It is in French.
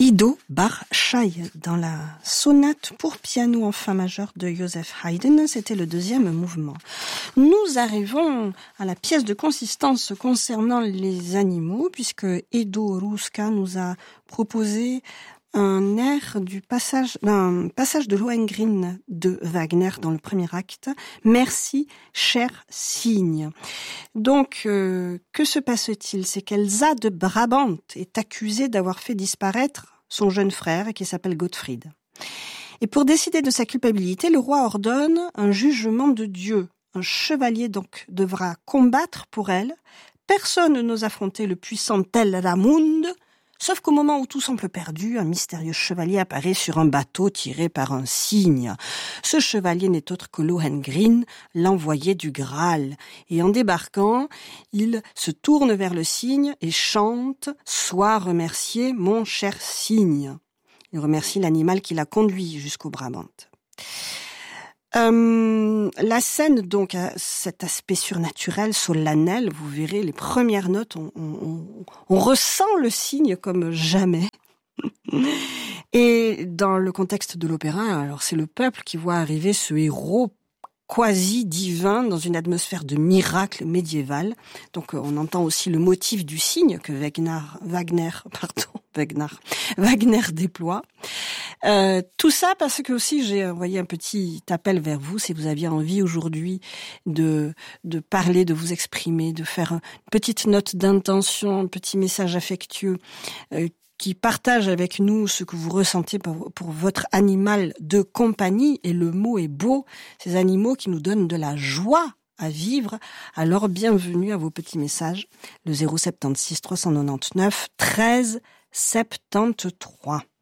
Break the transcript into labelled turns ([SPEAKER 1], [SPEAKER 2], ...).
[SPEAKER 1] Ido bar Shai dans la sonate pour piano en fa majeur de Joseph Haydn. C'était le deuxième mouvement. Nous arrivons à la pièce de consistance concernant les animaux, puisque Edo Ruska nous a proposé un air d'un passage de Lohengrin de Wagner dans le premier acte. Merci, cher cygne. Donc, que se passe-t-il? C'est qu'Elsa de Brabant est accusée d'avoir fait disparaître son jeune frère qui s'appelle Gottfried. Et pour décider de sa culpabilité, le roi ordonne un jugement de Dieu. Un chevalier donc devra combattre pour elle. Personne n'ose affronter le puissant Telramund. Sauf qu'au moment où tout semble perdu, un mystérieux chevalier apparaît sur un bateau tiré par un cygne. Ce chevalier n'est autre que Lohengrin, l'envoyé du Graal. Et en débarquant, il se tourne vers le cygne et chante « Sois remercié, mon cher cygne ». Il remercie l'animal qui l'a conduit jusqu'au Brabant. La scène donc a cet aspect surnaturel, solennel. Vous verrez les premières notes, on ressent le cygne comme jamais. Et dans le contexte de l'opéra, alors c'est le peuple qui voit arriver ce héros quasi divin dans une atmosphère de miracle médiéval. Donc on entend aussi le motif du cygne que Wagner déploie. Tout ça parce que aussi j'ai envoyé un petit appel vers vous si vous aviez envie aujourd'hui de parler, de vous exprimer, de faire une petite note d'intention, un petit message affectueux qui partage avec nous ce que vous ressentez pour votre animal de compagnie. Et le mot est beau, ces animaux qui nous donnent de la joie à vivre. Alors bienvenue à vos petits messages, le 076 399 13 73.